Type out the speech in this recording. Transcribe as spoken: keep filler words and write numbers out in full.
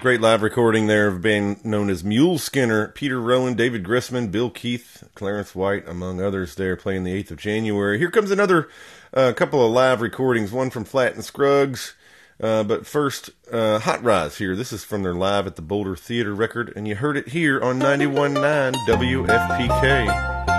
Great live recording there of a band known as Mule Skinner. Peter Rowan, David Grissman, Bill Keith, Clarence White, among others there playing the eighth of January. Here comes another uh, couple of live recordings, one from Flatt and Scruggs. Uh, but first, uh, Hot Rods here. This is from their Live at the Boulder Theater record, and you heard it here on ninety-one point nine W F P K.